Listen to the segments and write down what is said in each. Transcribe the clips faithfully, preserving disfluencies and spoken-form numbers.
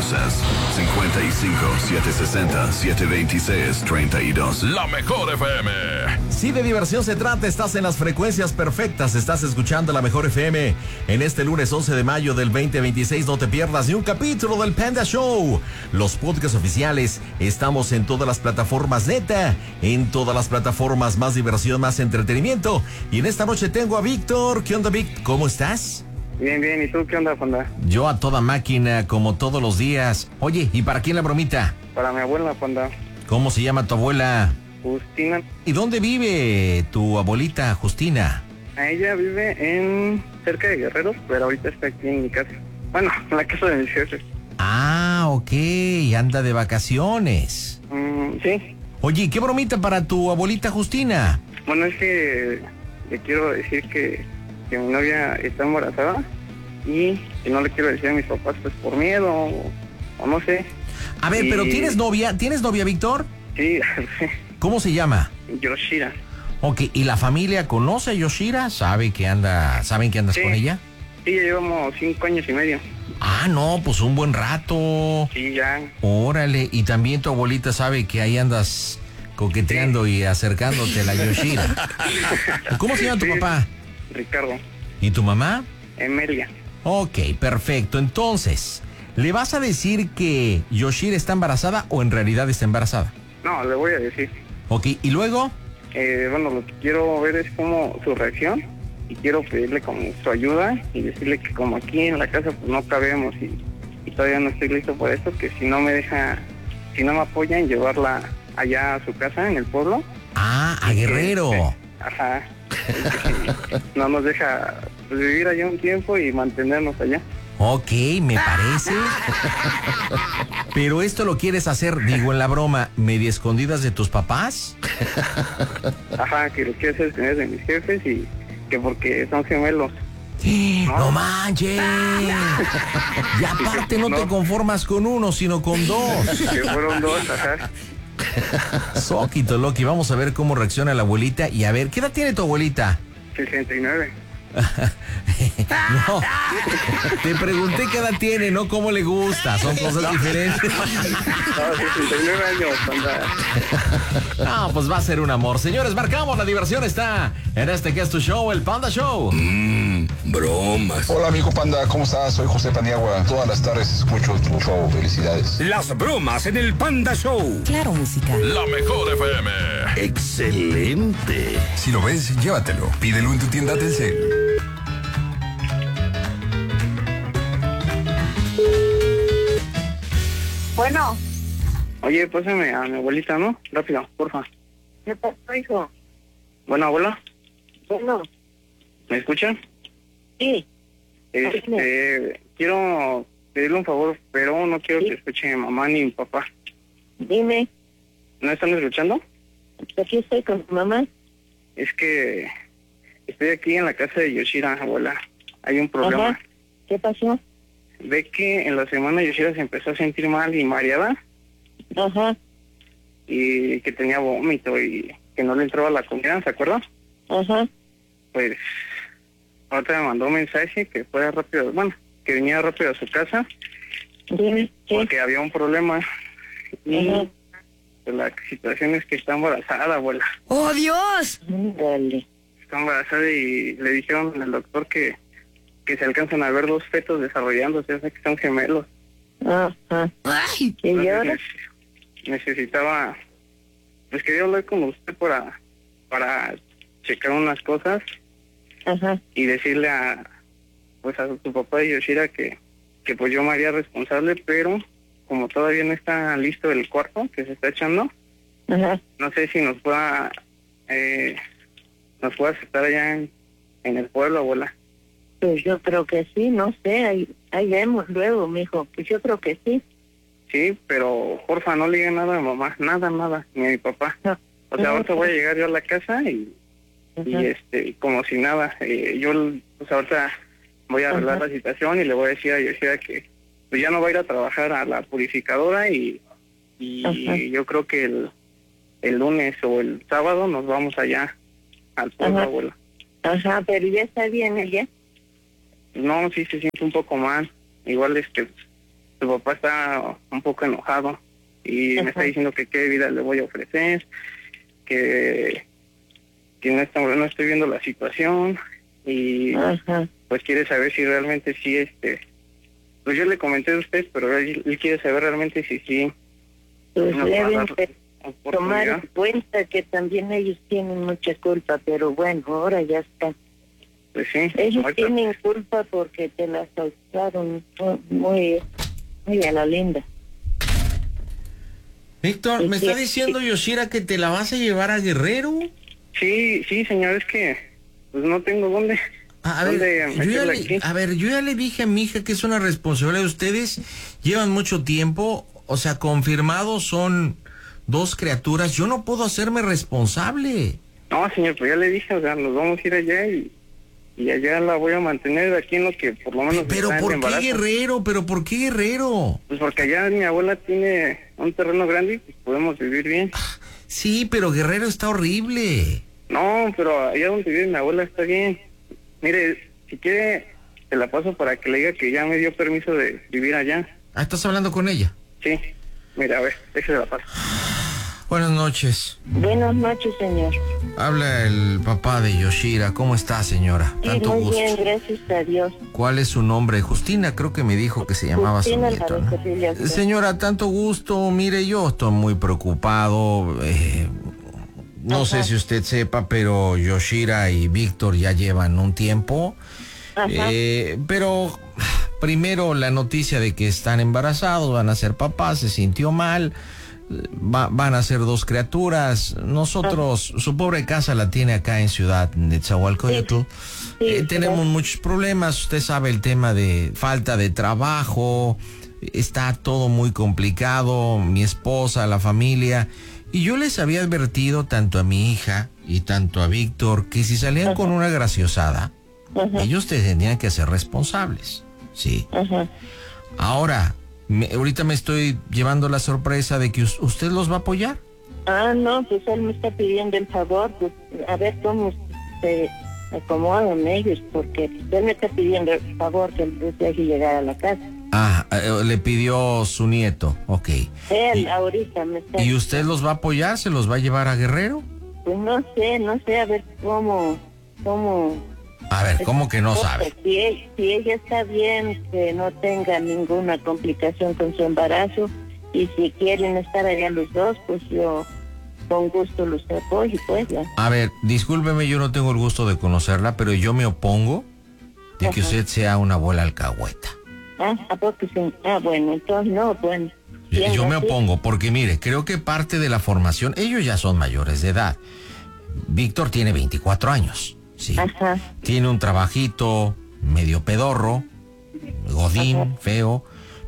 Massachusetts. cincuenta y cinco, setecientos sesenta, setecientos veintiséis, treinta y dos. La mejor F M. Si de diversión se trata, estás en las frecuencias perfectas. Estás escuchando la mejor F M. En este lunes once de mayo del veinte veintiséis, no te pierdas ni un capítulo del Panda Show. Los podcasts oficiales, estamos en todas las plataformas, neta. En todas las plataformas, más diversión, más entretenimiento. Y en esta noche tengo a Víctor. ¿Qué onda, Víctor? ¿Cómo estás? Bien, bien. ¿Y tú qué onda, Panda? Yo a toda máquina, como todos los días. Oye, ¿y para quién la bromita? Para mi abuela, Panda. ¿Cómo se llama tu abuela? Justina. ¿Y dónde vive tu abuelita, Justina? Ella vive en cerca de Guerreros, pero ahorita está aquí en mi casa. Bueno, en la casa de mis jefes. Ah, ok. Anda de vacaciones. Mm, sí. Oye, ¿qué bromita para tu abuelita, Justina? Bueno, es que le quiero decir que, que mi novia está embarazada y que no le quiero decir a mis papás pues por miedo o, o no sé. A ver, y... pero ¿tienes novia? ¿Tienes novia, Víctor? Sí. ¿Cómo se llama? Yoshira. Ok, ¿y la familia conoce a Yoshira? ¿Sabe que anda, ¿Saben que andas Sí. con ella? Sí, ya llevamos cinco años y medio. Ah, no, pues un buen rato. Sí, ya. Órale, y también tu abuelita sabe que ahí andas coqueteando y acercándote a la Yoshira. ¿Cómo se llama tu Sí. papá? Ricardo. ¿Y tu mamá? Emelia. Ok, perfecto. Entonces, ¿le vas a decir que Yoshira está embarazada o en realidad está embarazada? No, le voy a decir. Ok, ¿y luego? Eh, bueno, lo que quiero ver es como su reacción y quiero pedirle como su ayuda y decirle que como aquí en la casa pues no cabemos y, y todavía no estoy listo para esto, que si no me deja, si no me apoyan, llevarla allá a su casa en el pueblo. Ah, a Guerrero. Que, ajá. Que no nos deja pues, vivir allá un tiempo y mantenernos allá. Ok, me parece. Pero esto lo quieres hacer, digo en la broma, medio escondidas de tus papás. Ajá, que lo quiero hacer escondidas de mis jefes y que porque son gemelos. No, no manches. Y aparte no, no te conformas con uno, sino con dos. Que fueron dos, ajá. Soquito, Loki, vamos a ver cómo reacciona la abuelita y a ver, ¿qué edad tiene tu abuelita? sesenta y nueve. No, te pregunté qué edad tiene, no cómo le gusta, son cosas no. diferentes. No, sesenta y nueve años, Panda. No, pues va a ser un amor. Señores, marcamos, la diversión está en este que es tu show, el Panda Show. Mmm, bromas. Hola, amigo Panda, ¿cómo estás? Soy José Paniagua. Todas las tardes escucho tu show, felicidades. Las bromas en el Panda Show. Claro, música. La mejor F M. Excelente. Si lo ves, llévatelo. Pídelo en tu tienda Telcel. Bueno. Oye, pásame a mi abuelita, ¿no? Rápido, porfa. ¿Qué pasó, hijo? Bueno, abuela. Bueno. ¿Me escuchan? Sí. Este, quiero pedirle un favor, pero no quiero ¿Sí? que escuche mi mamá ni mi papá. Dime. ¿No están escuchando? Aquí estoy con tu mamá. Es que estoy aquí en la casa de Yoshira, abuela. Hay un problema. Ajá. ¿Qué pasó? Ve que en la semana Yoshira se empezó a sentir mal y mareada. Ajá. Y que tenía vómito y que no le entraba la comida, ¿se acuerda? Ajá. Pues ahorita me mandó un mensaje que fuera rápido, bueno, que venía rápido a su casa. Dime. ¿Qué? Porque había un problema. Y Ajá. pues, la situación es que está embarazada, abuela. ¡Oh, Dios! Dale. Está embarazada y le dijeron al doctor que que se alcanzan a ver dos fetos desarrollándose, o sea que son gemelos. Ajá. Ay. ¿Y ahora? Necesitaba, pues quería hablar con usted para, para checar unas cosas. Ajá. Y decirle a, pues a su papá de Yoshira que, que pues yo me haría responsable, pero como todavía no está listo el cuarto que se está echando, Ajá. no sé si nos pueda, eh, nos pueda aceptar allá en, en el pueblo, abuela. Pues yo creo que sí, no sé, ahí, ahí vemos luego, mijo. Pues yo creo que sí. Sí, pero porfa, no le diga nada a mi mamá, nada, nada, ni a mi papá. No. O sea, ahorita voy a llegar yo a la casa y, y este, como si nada, eh, yo pues ahorita voy a arreglar Ajá. la situación y le voy a decir a Yoshira que pues ya no va a ir a trabajar a la purificadora y, y yo creo que el, el lunes o el sábado nos vamos allá al pueblo, Ajá. abuela. Ajá, pero ya está bien ella. No, sí se siente un poco mal. Igual este su papá está un poco enojado y Ajá. me está diciendo que qué vida le voy a ofrecer, que, que no, está, no estoy viendo la situación y Ajá. pues quiere saber si realmente sí, este, pues yo le comenté a usted, pero él, él quiere saber realmente si sí. Pues nos va a deben dar de tomar oportunidad. en cuenta que también ellos tienen mucha culpa, pero bueno, ahora ya está. Pues sí, Ellos ahorita- tienen culpa porque te las cautaron muy, muy a la linda. Víctor, Sí, ¿me sí, está diciendo sí. Yoshira que te la vas a llevar a Guerrero? Sí, sí, señor, es que pues no tengo dónde. A ¿Dónde ver, yo ya meterla le, aquí? a ver, yo ya le dije a mi hija que es una responsabilidad de ustedes. Llevan mucho tiempo, o sea, confirmados son dos criaturas. Yo no puedo hacerme responsable. No, señor, pues ya le dije, o sea, nos vamos a ir allá y, y allá la voy a mantener aquí en lo que por lo menos Pero está en ¿por qué embarazo. Guerrero? ¿Pero por qué Guerrero? Pues porque allá mi abuela tiene un terreno grande y pues podemos vivir bien. Sí, pero Guerrero está horrible. No, pero allá donde vive mi abuela está bien. Mire, si quiere, te la paso para que le diga que ya me dio permiso de vivir allá. Ah, ¿estás hablando con ella? Sí, mira, a ver, déjese la paso. Buenas noches. Buenas noches, señor. Habla el papá de Yoshira. ¿Cómo está, señora? Sí, Tanto muy gusto. bien, gracias a Dios. ¿Cuál es su nombre? Justina, creo que me dijo que se llamaba su Justina nieto, ¿no? Alvarez Castillo. Señora, tanto gusto. Mire, yo estoy muy preocupado. eh, no Ajá. sé si usted sepa, pero Yoshira y Víctor ya llevan un tiempo. Ajá. Eh, pero primero la noticia de que están embarazados, van a ser papás, se sintió mal. Va- van a ser dos criaturas. Nosotros, su pobre casa la tiene acá en Ciudad de Tzahualcoyotl. Sí, sí, Eh, tenemos claro. muchos problemas. Usted sabe el tema de falta de trabajo. Está todo muy complicado. Mi esposa, la familia. Y yo les había advertido tanto a mi hija y tanto a Víctor que si salían Ajá. con una graciosada, Ajá. ellos te tenían que hacer responsables. Sí. Ajá. Ahora, me- ahorita me estoy llevando la sorpresa de que us- usted los va a apoyar. Ah, no, pues él me está pidiendo el favor, pues a ver cómo se acomodan ellos, porque él me está pidiendo el favor que les deje llegar a la casa. Ah, eh, le pidió su nieto, ok. Él Y- ahorita me está... ¿Y usted los va a apoyar? ¿Se los va a llevar a Guerrero? Pues no sé, no sé, a ver cómo... cómo A ver, ¿cómo que no sabe? Si, e- si ella está bien, que no tenga ninguna complicación con su embarazo, y si quieren estar allá los dos, pues yo con gusto los apoyo, pues ya. A ver, discúlpeme, yo no tengo el gusto de conocerla, pero yo me opongo de que Ajá. usted sea una abuela alcahueta. Ah, ¿a poco sí? Ah, bueno, entonces no, bueno. Bien, Yo me así. opongo porque, mire, creo que parte de la formación, ellos ya son mayores de edad. Víctor tiene veinticuatro años, sí. Ajá. Tiene un trabajito medio pedorro, godín, Ajá. feo,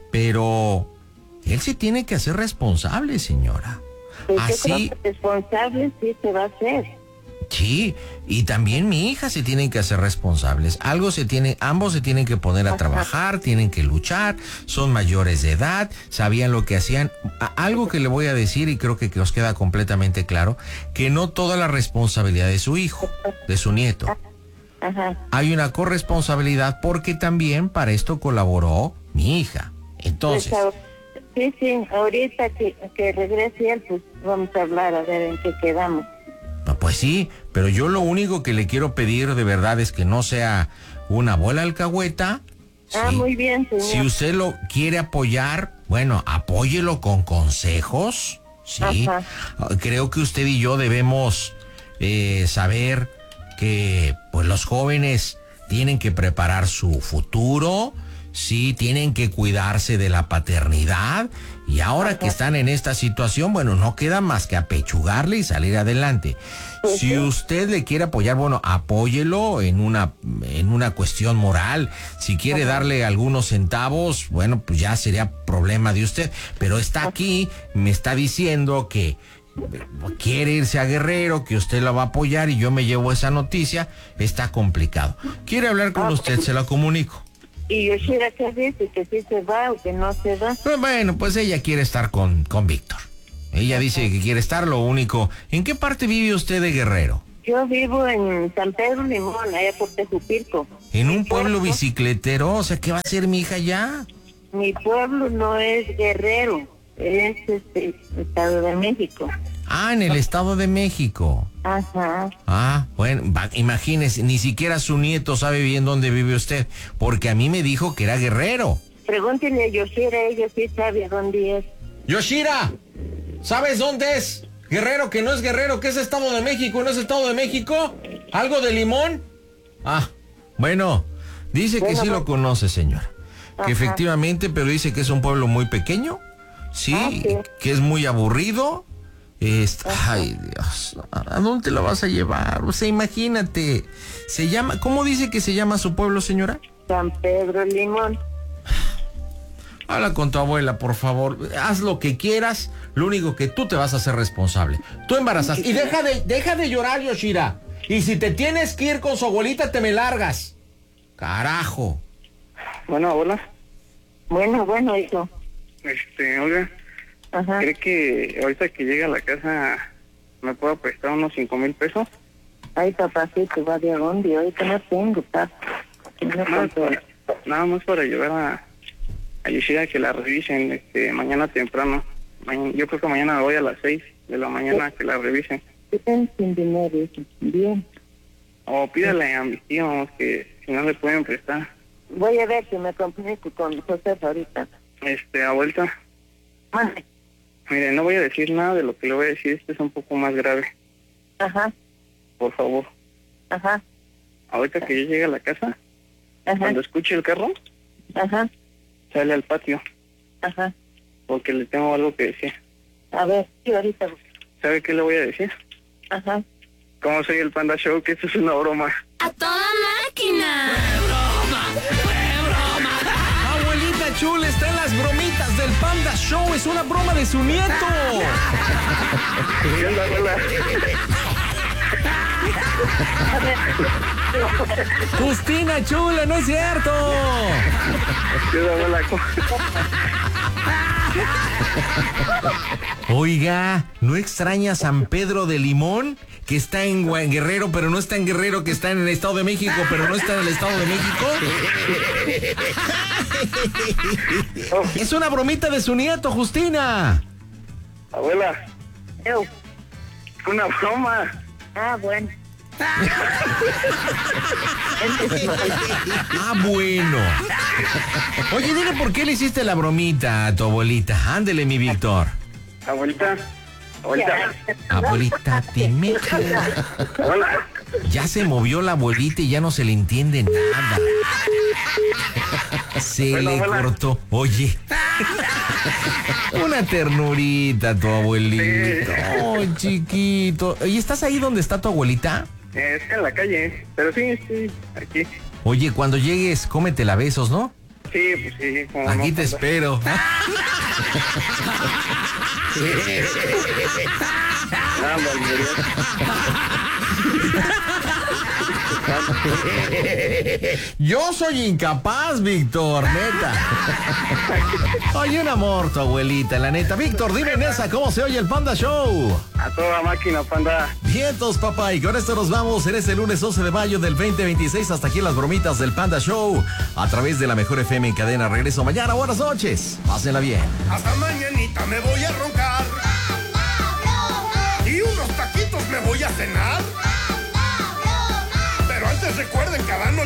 pero él se tiene que hacer responsable, señora. Pues Así, yo creo que responsable sí se va a hacer. sí, y también mi hija se tienen que hacer responsables. Algo se tiene, ambos se tienen que poner a Ajá. trabajar, tienen que luchar, son mayores de edad, sabían lo que hacían. A- algo que le voy a decir y creo que, que os queda completamente claro, que no toda la responsabilidad de su hijo, de su nieto. Ajá. Hay una corresponsabilidad porque también para esto colaboró mi hija. Entonces, Pues, a- sí, sí, ahorita que, que regrese él, pues vamos a hablar a ver en qué quedamos. no, pues sí, pero yo lo único que le quiero pedir de verdad es que no sea una abuela alcahueta. Ah, Sí. muy bien, señor. Si usted lo quiere apoyar, bueno, apóyelo con consejos, ¿sí? Ajá. Ah, Creo que usted y yo debemos eh, saber que pues los jóvenes tienen que preparar su futuro, sí, tienen que cuidarse de la paternidad y ahora que están en esta situación, bueno, no queda más que apechugarle y salir adelante. Pues Si sí. usted le quiere apoyar, bueno, apóyelo en una, en una cuestión moral. Si quiere darle algunos centavos, bueno, pues ya sería problema de usted. Pero está aquí, me está diciendo que quiere irse a Guerrero, que usted la va a apoyar y yo me llevo esa noticia. Está complicado. ¿Quiere hablar con usted? Se la comunico. Y Yoshira, ¿qué dice? ¿Que sí se va o que no se va? Pues bueno, pues ella quiere estar con, con Víctor. Ella dice que quiere estar, lo único. ¿En qué parte vive usted de Guerrero? Yo vivo en San Pedro Limón, allá por Tejupilco. En un pueblo Puerto. bicicletero, o sea, ¿qué va a hacer mi hija ya? mi pueblo no es Guerrero, es este Estado de México. Ah, en el Estado de México. Ajá. Ah, bueno, va, imagínese, ni siquiera su nieto sabe bien dónde vive usted, porque a mí me dijo que era Guerrero. Pregúntele a Yoshira, ella sí sabe dónde es. Yoshira, ¿sabes dónde es? Guerrero, que no es Guerrero, que es Estado de México, ¿no es Estado de México? ¿Algo de Limón? Ah, bueno, dice bueno, que sí pues, lo conoce, señor. ajá. Que efectivamente, pero dice que es un pueblo muy pequeño, sí, Ah, sí. que es muy aburrido. Es, ay, Dios, ¿a dónde lo vas a llevar? O sea, imagínate, se llama, ¿cómo dice que se llama su pueblo, señora? San Pedro Limón. Habla con tu abuela, por favor. Haz lo que quieras. Lo único que tú te vas a hacer responsable. Tú embarazas. Y deja de, deja de llorar, Yoshira. Y si te tienes que ir con su abuelita, te me largas. Carajo. Bueno, abuela, Bueno, bueno, hijo. este, oiga, Ajá. ¿cree que ahorita que llegue a la casa me pueda prestar unos cinco mil pesos? Ay, papacito, va de dónde, ahorita no tengo, papá. No Nada, compro. para, nada más para ayudar a, a Yoshida a que la revisen este, mañana temprano. Mañana, yo creo que mañana voy a las seis de la mañana que la revisen. Están sin dinero, hijo. Bien. O pídale a mis tíos que si no le pueden prestar. Voy a ver si me comunico con José ahorita. Este, abuelita, Mande. mire, no voy a decir nada de lo que le voy a decir, esto es un poco más grave. Ajá, Por favor, ajá, ahorita que yo llegue a la casa, ajá, cuando escuche el carro, ajá, sale al patio, ajá. porque le tengo algo que decir. A ver, sí, ahorita. ¿Sabe qué le voy a decir? Ajá. Como soy el Panda Show, que esto es una broma. ¡A toda máquina! Abuelita chula, está en las bromitas del Panda Show. Es una broma de su nieto. ¿Qué onda, abuela? Justina chula, no es cierto. ¿Qué onda, abuela? Oiga, ¿no extraña San Pedro de Limón? Que está en Gua- Guerrero, pero no está en Guerrero, que está en el Estado de México, pero no está en el Estado de México. Es una bromita de su nieto, Justina. Abuela, Eu. una broma. Ah, bueno. Ah, bueno. Oye, dile por qué le hiciste la bromita a tu abuelita. Ándele, mi Víctor. Abuelita, abuelita, Abuelita, dime. abuela. Ya se movió la abuelita y ya no se le entiende nada. Se Bueno, le abuela. cortó. Oye. Una ternurita tu abuelito. Sí. Oh, chiquito. Oye, ¿estás ahí donde está tu abuelita? Eh, está en la calle, pero sí, sí, aquí. Oye, cuando llegues, cómetela a besos, ¿no? Sí, pues sí, como Aquí no, te espero. Ándale, Yo soy incapaz, Víctor, neta. Oye, un amor tu abuelita, la neta. Víctor, dime, Nesa, ¿cómo se oye el Panda Show? a toda máquina, Panda. Vientos, papá, y con esto nos vamos en este lunes once de mayo del veinte veintiséis. Hasta aquí las bromitas del Panda Show a través de la Mejor F M en cadena. Regreso mañana. Buenas noches. Pásenla bien. Hasta mañanita me voy a roncar. Y unos taquitos me voy a cenar. Pero antes recuerden, cada noche